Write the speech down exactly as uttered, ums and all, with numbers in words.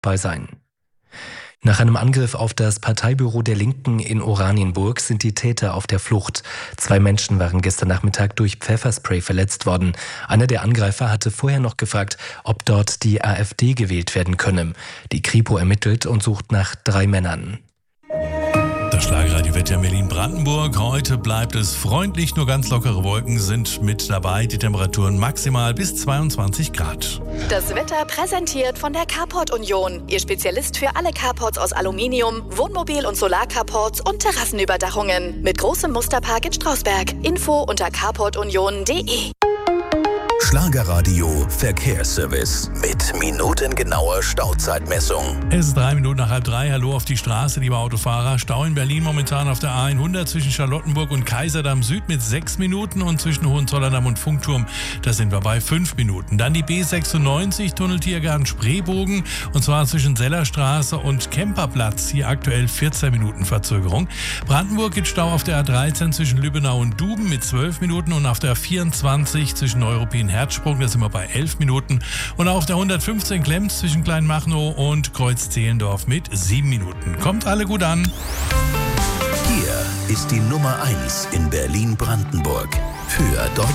bei sein. Nach einem Angriff auf das Parteibüro der Linken in Oranienburg sind die Täter auf der Flucht. Zwei Menschen waren gestern Nachmittag durch Pfefferspray verletzt worden. Einer der Angreifer hatte vorher noch gefragt, ob dort die AfD gewählt werden könne. Die Kripo ermittelt und sucht nach drei Männern. Das Schlagerradio-Wetter in Berlin-Brandenburg. Heute bleibt es freundlich, nur ganz lockere Wolken sind mit dabei. Die Temperaturen maximal bis zweiundzwanzig Grad. Das Wetter präsentiert von der Carport Union. Ihr Spezialist für alle Carports aus Aluminium, Wohnmobil- und Solarcarports und Terrassenüberdachungen. Mit großem Musterpark in Strausberg. Info unter carport union punkt de. Schlagerradio Verkehrsservice mit minutengenauer Stauzeitmessung. Es ist drei Minuten nach halb drei. Hallo auf die Straße, liebe Autofahrer. Stau in Berlin momentan auf der A hundert zwischen Charlottenburg und Kaiserdamm Süd mit sechs Minuten und zwischen Hohenzollerndamm und Funkturm, da sind wir bei fünf Minuten. Dann die B sechsundneunzig, Tunnel Tiergarten Spreebogen, und zwar zwischen Sellerstraße und Kemperplatz. Hier aktuell vierzehn Minuten Verzögerung. Brandenburg gibt Stau auf der A dreizehn zwischen Lübbenau und Duben mit zwölf Minuten und auf der A vierundzwanzig zwischen Neuruppin und Herzsprung, da sind wir bei elf Minuten. Und auf der hundertfünfzehn Klemms zwischen Kleinmachnow und Kreuz-Zehlendorf mit sieben Minuten. Kommt alle gut an. Hier ist die Nummer eins in Berlin-Brandenburg für Deutschland.